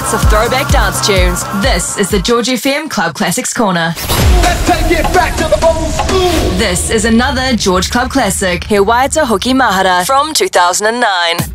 minutes of throwback dance tunes. This is the George FM Club Classics Corner. Let's take it back to the old school. This is another George Club Classic, He Waita Hoki Mahara from 2009.